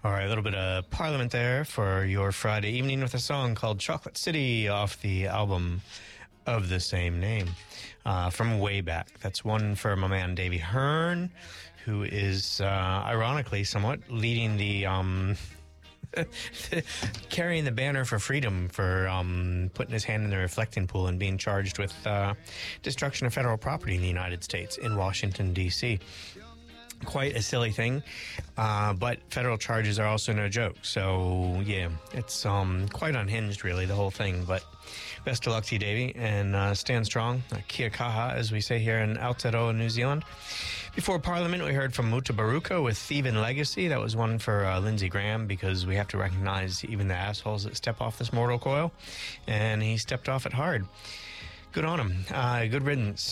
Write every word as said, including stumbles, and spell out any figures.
All right, a little bit of Parliament there for your Friday evening with a song called Chocolate City off the album of the same name uh, from way back. That's one for my man Davey Hearn, who is uh, ironically somewhat leading the... Um, carrying the banner for freedom for um, putting his hand in the reflecting pool and being charged with uh, destruction of federal property in the United States in Washington, D C Quite a silly thing, uh, but federal charges are also no joke. So, yeah, it's um, quite unhinged, really, the whole thing. But best of luck to you, Davey, and uh, stand strong. Uh, kia kaha, as we say here in Aotearoa, New Zealand. Before Parliament, we heard from Muta Baruka with Thieving Legacy. That was one for uh, Lindsey Graham, because we have to recognize even the assholes that step off this mortal coil. And he stepped off it hard. Good on him. Uh, good riddance.